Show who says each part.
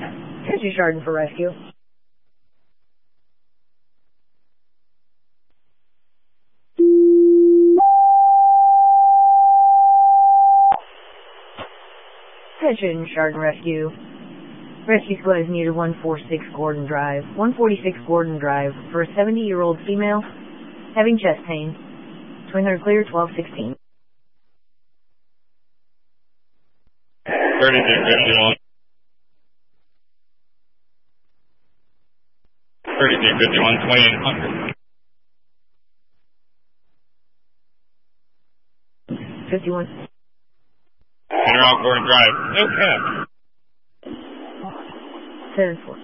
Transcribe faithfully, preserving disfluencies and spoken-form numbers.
Speaker 1: Attention Chardon for rescue. Attention Chardon rescue. Rescue squad is needed one forty-six Gordon Drive. one forty-six Gordon Drive for a seventy-year-old female having chest pain. Twin her clear twelve sixteen.
Speaker 2: thirty-two fifty-one. thirty-two fifty-one, twenty-eight hundred.
Speaker 1: fifty-one.
Speaker 2: Center out Gordon Drive. No cap.
Speaker 1: seven four.